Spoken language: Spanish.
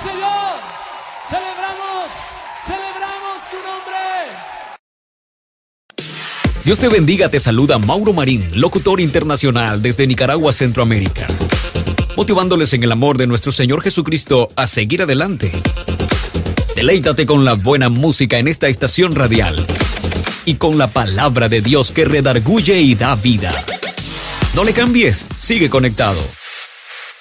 Señor. Celebramos tu nombre. Dios te bendiga, te saluda Mauro Marín, locutor internacional desde Nicaragua, Centroamérica, motivándoles en el amor de nuestro Señor Jesucristo a seguir adelante. Deleítate con la buena música en esta estación radial y con la palabra de Dios que redarguye y da vida. No le cambies, sigue conectado.